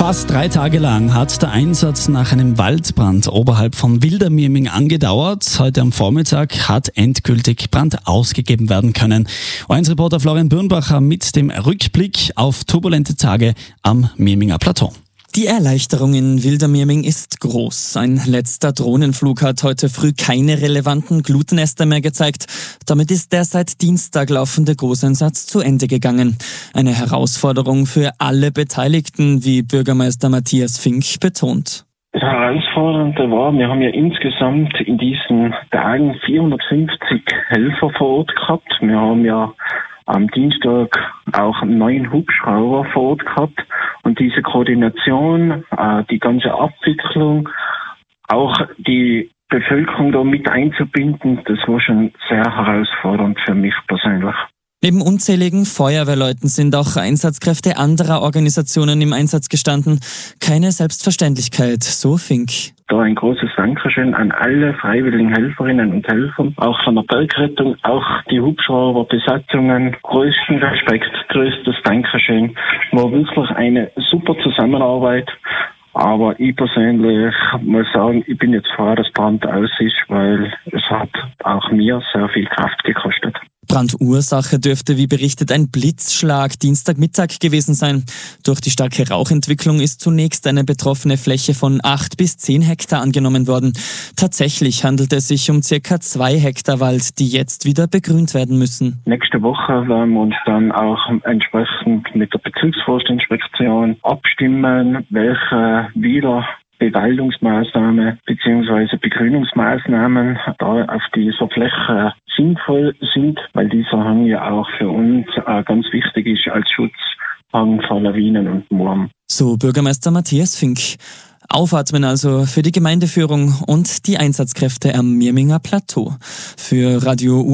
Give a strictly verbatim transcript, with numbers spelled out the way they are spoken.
Fast drei Tage lang hat der Einsatz nach einem Waldbrand oberhalb von Wildermieming angedauert. Heute am Vormittag hat endgültig Brand ausgegeben werden können. Unser Reporter Florian Birnbacher mit dem Rückblick auf turbulente Tage am Mieminger Plateau. Die Erleichterung in Wildermieming ist groß. Ein letzter Drohnenflug hat heute früh keine relevanten Glutnester mehr gezeigt. Damit ist der seit Dienstag laufende Großeinsatz zu Ende gegangen. Eine Herausforderung für alle Beteiligten, wie Bürgermeister Matthias Fink betont. Das Herausfordernde war, wir haben ja insgesamt in diesen Tagen vierhundertfünfzig Helfer vor Ort gehabt. Wir haben ja am Dienstag auch neun Hubschrauber vor Ort gehabt. Und diese Koordination, äh, die ganze Abwicklung, auch die Bevölkerung da mit einzubinden, das war schon sehr herausfordernd für mich persönlich. Neben unzähligen Feuerwehrleuten sind auch Einsatzkräfte anderer Organisationen im Einsatz gestanden. Keine Selbstverständlichkeit, so Fink. Da ein großes Dankeschön an alle freiwilligen Helferinnen und Helfer, auch von der Bergrettung, auch die Hubschrauberbesatzungen. Größten Respekt, größtes Dankeschön. War wirklich eine super Zusammenarbeit. Aber ich persönlich muss sagen, ich bin jetzt froh, dass Brand aus ist, weil es hat auch mir sehr viel Kraft gekostet. Brandursache dürfte, wie berichtet, ein Blitzschlag Dienstagmittag gewesen sein. Durch die starke Rauchentwicklung ist zunächst eine betroffene Fläche von acht bis zehn Hektar angenommen worden. Tatsächlich handelt es sich um circa zwei Hektar Wald, die jetzt wieder begrünt werden müssen. Nächste Woche werden wir uns dann auch entsprechend mit der Bezirksforstinspektion abstimmen, welche wieder Bewaldungsmaßnahmen bzw. Begrünungsmaßnahmen da auf dieser Fläche sinnvoll sind, weil dieser Hang ja auch für uns äh, ganz wichtig ist als Schutzhang vor Lawinen und Murm. So Bürgermeister Matthias Fink. Aufatmen also für die Gemeindeführung und die Einsatzkräfte am Mieminger Plateau. Für Radio